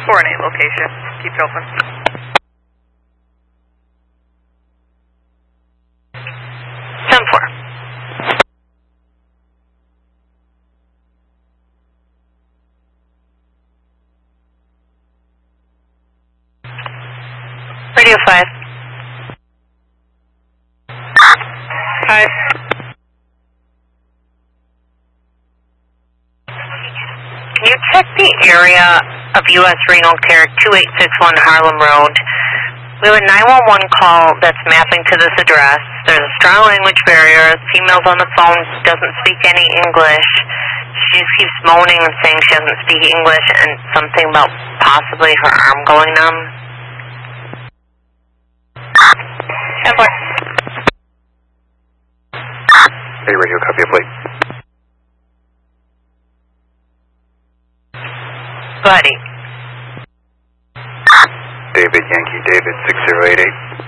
4 and 8 location. Keep it open. 10-4. Radio 5. 5. Can you check the area of U.S. Renal Care 2861 Harlem Road? We have a 911 call that's mapping to this address. There's a strong language barrier. The female's on the phone, doesn't speak any English. She just keeps moaning and saying she doesn't speak English and something about possibly her arm going numb. Hey, radio, copy a plate. Buddy. David, Yankee, David, 6088.